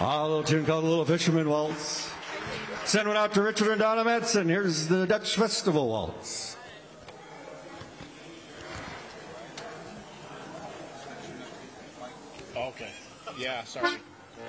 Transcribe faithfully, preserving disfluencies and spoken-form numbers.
A little tune called The Little Fisherman Waltz. Send one out to Richard and Donna Madsen. Here's the Dutch Festival Waltz. Okay. Yeah, sorry.